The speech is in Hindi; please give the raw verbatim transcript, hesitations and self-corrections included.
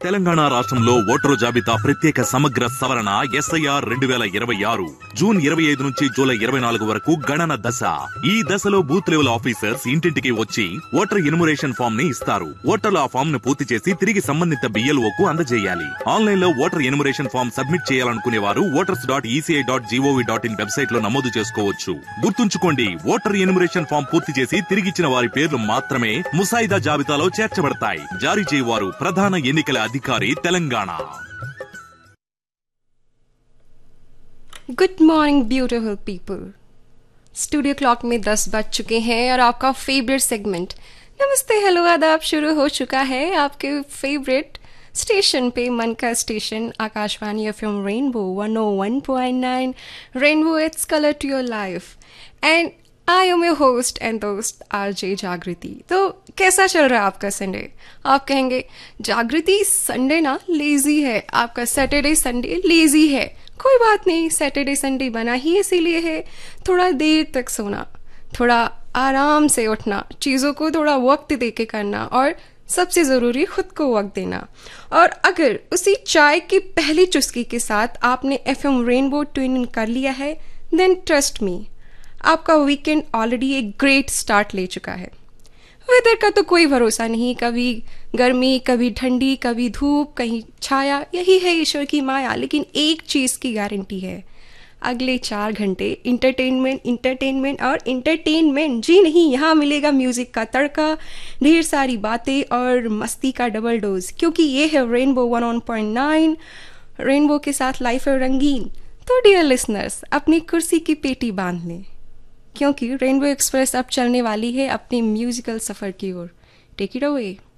తెలంగాణ రాష్ట్రంలో ఓటరు జాబితా ప్రత్యేక సమగ్ర సవరణ ఎస్ఐఆర్ రెండు వేల ఇరవై ఆరు జూన్ ఇరవై ఐదు నుంచి జూలై ఇరవై నాలుగు వరకు గణన దశ. ఈ దశలో బూత్ లెవెల్ ఆఫీసర్స్ ఇంటింటికి వచ్చి ఓటర్ ఎన్యుమరేషన్ ఫామ్ ని ఇస్తారు. ఓటర్లు ఆ ఫామ్ ను పూర్తి చేసి తిరిగి సంబంధిత బిఎల్ఓ కు అందజేయాలి. ఆన్లైన్ లో ఓటర్ ఎన్యుమరేషన్ ఫామ్ సబ్మిట్ చేయాలనుకునే వారు voters dot ECI dot GOV dot in website లో నమోదు చేసుకోవచ్చు. గుర్తుంచుకోండి, ఓటర్ ఎన్యుమరేషన్ ఫామ్ పూర్తి చేసి తిరిగిచ్చిన వారి పేర్లు మాత్రమే ముసాయిదా జాబితాలో చేర్చబడతాయి. జారీ చేయవారు ప్రధాన ఎన్నికల अधिकारी Telangana. Good morning beautiful people. Studio clock में दस बज चुके हैं और आपका फेवरेट सेगमेंट नमस्ते हेलो आदाब शुरू हो चुका है आपके फेवरेट स्टेशन पे, मन का station Akashvani FM rainbow one O one point nine. Rainbow its colour to your life and I am your host and दोस्त आरजे जागृति। तो कैसा चल रहा है आपका संडे? आप कहेंगे जागृति संडे ना लेजी है, आपका सैटरडे संडे लेजी है। कोई बात नहीं, सैटरडे संडे बना ही इसीलिए है थोड़ा देर तक सोना, थोड़ा आराम से उठना, चीज़ों को थोड़ा वक्त दे के करना और सबसे ज़रूरी खुद को वक्त देना। और अगर उसी चाय की पहली चुस्की के साथ आपने एफएम रेनबो ट्यून इन कर लिया है, देन ट्रस्ट मी आपका वीकेंड ऑलरेडी एक ग्रेट स्टार्ट ले चुका है। वेदर का तो कोई भरोसा नहीं, कभी गर्मी, कभी ठंडी, कभी धूप, कहीं छाया, यही है ईश्वर की माया। लेकिन एक चीज़ की गारंटी है, अगले चार घंटे इंटरटेनमेंट इंटरटेनमेंट और इंटरटेनमेंट जी नहीं, यहाँ मिलेगा म्यूज़िक का तड़का, ढेर सारी बातें और मस्ती का डबल डोज, क्योंकि ये है rainbow one one point nine. Rainbow के साथ लाइफ है रंगीन। तो डियर लिसनर्स, अपनी कुर्सी की पेटी बांध लें, क्योंकि रेनबो एक्सप्रेस अब चलने वाली है अपने म्यूजिकल सफ़र की ओर। Take it away.